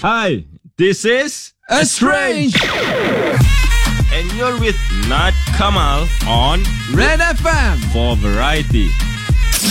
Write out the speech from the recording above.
Hi, this is Estrange and you're with Nat Kamal on Red FM for variety.